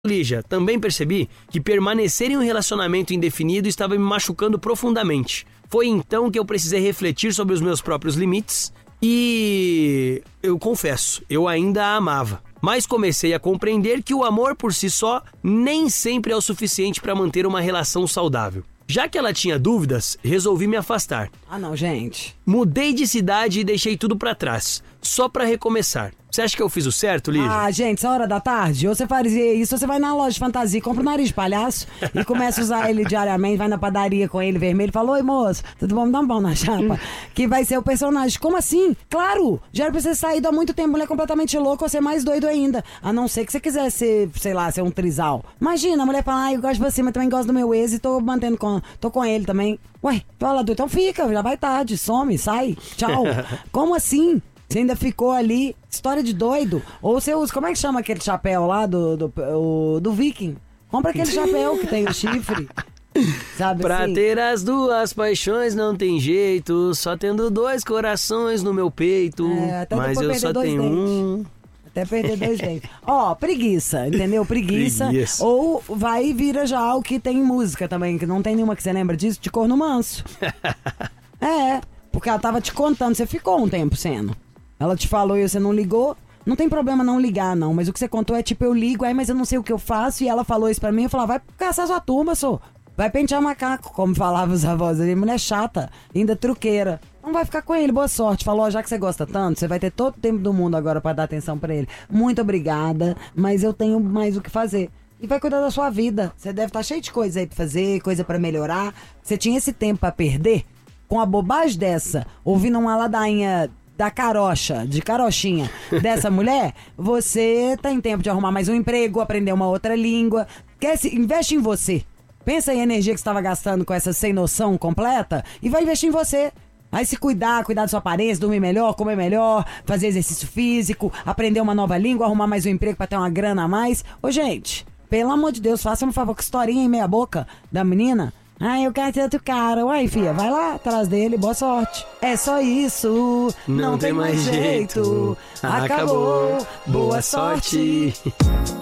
Lígia, também percebi que permanecer em um relacionamento indefinido estava me machucando profundamente. Foi então que eu precisei refletir sobre os meus próprios limites e eu confesso, eu ainda a amava. Mas comecei a compreender que o amor por si só nem sempre é o suficiente para manter uma relação saudável. Já que ela tinha dúvidas, resolvi me afastar. Ah não, gente. Mudei de cidade e deixei tudo pra trás, só pra recomeçar. Você acha que eu fiz o certo, Lígia? Ah, gente, essa hora da tarde, ou você fazia isso, ou você vai na loja de fantasia, compra um nariz de palhaço e começa a usar ele diariamente, vai na padaria com ele vermelho e fala, oi moço, tudo bom? Me dá um pão na chapa. Que vai ser o personagem. Como assim? Claro, já era pra você sair há muito tempo, mulher completamente louca ou ser mais doido ainda. A não ser que você quisesse ser, sei lá, ser um trisal. Imagina, a mulher fala, eu gosto de você, mas também gosto do meu ex e tô com ele também. Ué, fala, então fica, já vai tarde, some, sai, tchau. Como assim? Você ainda ficou ali, história de doido. Ou você usa, como é que chama aquele chapéu lá do Viking? Compra aquele chapéu que tem o chifre. Sabe pra assim? ter as duas paixões não tem jeito, só tendo dois corações no meu peito, mas eu só tenho um. Até perder 2 dentes. Ó, preguiça, entendeu? Preguiça. Ou vai e vira já o que tem música também, que não tem nenhuma que você lembra disso, de corno manso. Porque ela tava te contando, você ficou um tempo sendo. Ela te falou e você não ligou. Não tem problema não ligar, não. Mas o que você contou é tipo, eu ligo, mas eu não sei o que eu faço. E ela falou isso pra mim, eu falava, vai caçar sua turma, sô. Vai pentear macaco, como falavam os avós. Mulher chata, ainda truqueira. Não vai ficar com ele, boa sorte. Falou, já que você gosta tanto, você vai ter todo o tempo do mundo agora pra dar atenção pra ele. Muito obrigada, mas eu tenho mais o que fazer. E vai cuidar da sua vida. Você deve estar cheio de coisa aí pra fazer, coisa pra melhorar. Você tinha esse tempo pra perder com a bobagem dessa, ouvindo uma ladainha da carocha, de carochinha dessa mulher, você tem tempo de arrumar mais um emprego, aprender uma outra língua. Investe em você. Pensa em energia que você estava gastando com essa sem noção completa e vai investir em você. Aí se cuidar da sua aparência, dormir melhor, comer melhor, fazer exercício físico, aprender uma nova língua, arrumar mais um emprego pra ter uma grana a mais. Ô gente, pelo amor de Deus, faça um favor com a historinha em meia boca da menina. Eu quero ter outro cara. Uai, filha, vai lá atrás dele, boa sorte. É só isso, não tem mais jeito. Acabou, boa sorte.